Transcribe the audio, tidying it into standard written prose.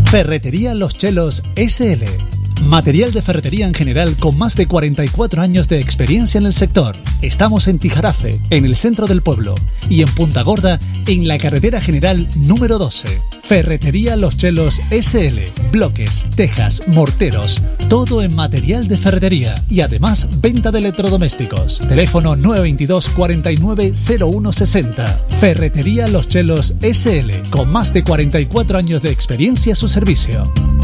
Ferretería Los Chelos S.L. Material de ferretería en general con más de 44 años de experiencia en el sector. Estamos en Tijarafe, en el centro del pueblo, y en Punta Gorda, en la carretera general número 12. Ferretería Los Chelos S.L. Bloques, tejas, morteros, todo en material de ferretería y además venta de electrodomésticos. Teléfono 922 49 0160. Ferretería Los Chelos S.L. con más de 44 años de experiencia a su servicio.